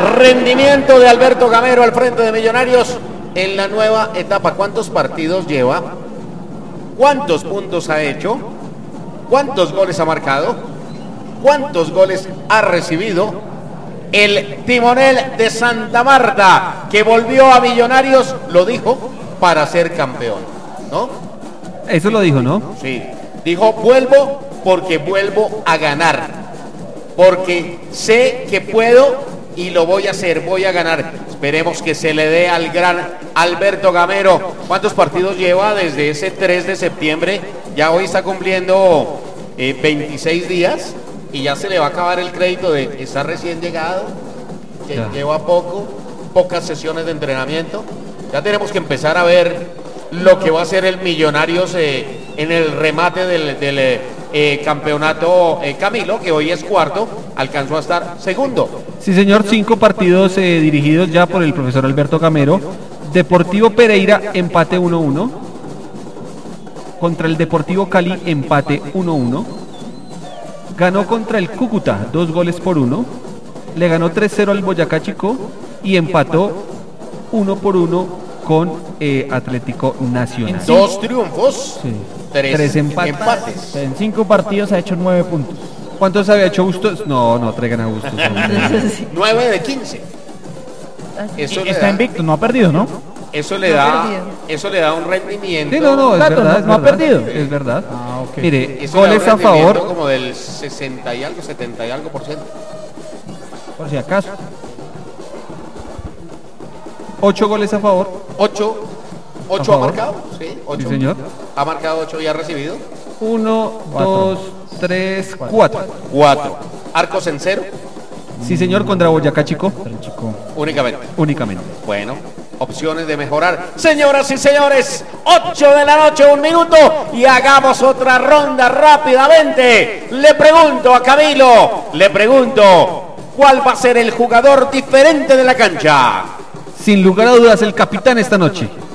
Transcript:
Rendimiento de Alberto Gamero al frente de Millonarios en la nueva etapa. ¿Cuántos partidos lleva? ¿Cuántos puntos ha hecho? ¿Cuántos goles ha marcado? ¿Cuántos goles ha recibido? El timonel de Santa Marta, que volvió a Millonarios, lo dijo, para ser campeón, ¿no? Eso lo dijo, ¿no? Sí, dijo, vuelvo porque vuelvo a ganar, porque sé que puedo y lo voy a hacer, voy a ganar. Esperemos que se le dé al gran Alberto Gamero. ¿Cuántos partidos lleva desde ese 3 de septiembre? Ya hoy está cumpliendo 26 días y ya se le va a acabar el crédito de estar recién llegado, que lleva pocas sesiones de entrenamiento. Ya tenemos que empezar a ver lo que va a ser el Millonarios en el remate del campeonato. Camilo, que hoy es cuarto, alcanzó a estar segundo. Sí, señor, 5 partidos dirigidos ya por el profesor Alberto Gamero. Deportivo Pereira, empate 1-1. Contra el Deportivo Cali, empate 1-1. Ganó contra el Cúcuta, 2-1. Le ganó 3-0 al Boyacá Chicó y empató 1-1 con Atlético Nacional. 2 triunfos, sí. 3 empates. En 5 partidos ha hecho 9 puntos. ¿Cuántos había hecho Bustos? No traigan a Bustos. 9 de 15. Eso está invicto, no ha perdido, ¿no? Eso le da un rendimiento. Sí, no, es verdad. No ha perdido. Es verdad. Okay. Mire, eso goles a favor. Como del 60 y algo, 70 y algo %. Por si acaso. 8 goles a favor. 8 ha marcado, sí, 8. Sí, señor. Ha marcado 8 y ha recibido 1, 2, 3, 4. 4. Arcos en 0. Sí, señor, contra Boyacá Chicó. Únicamente. Bueno, opciones de mejorar. Señoras y señores, 8 de la noche, 1 minuto, y hagamos otra ronda rápidamente. Le pregunto a Camilo, ¿cuál va a ser el jugador diferente de la cancha? Sin lugar a dudas, el capitán esta noche.